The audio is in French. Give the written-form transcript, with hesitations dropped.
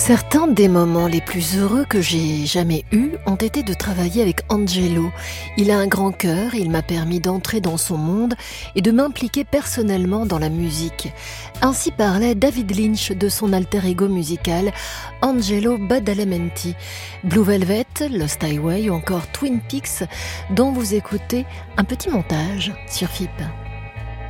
Certains des moments les plus heureux que j'ai jamais eus ont été de travailler avec Angelo. Il a un grand cœur, il m'a permis d'entrer dans son monde et de m'impliquer personnellement dans la musique. Ainsi parlait David Lynch de son alter ego musical, Angelo Badalamenti. Blue Velvet, Lost Highway ou encore Twin Peaks, dont vous écoutez un petit montage sur FIP.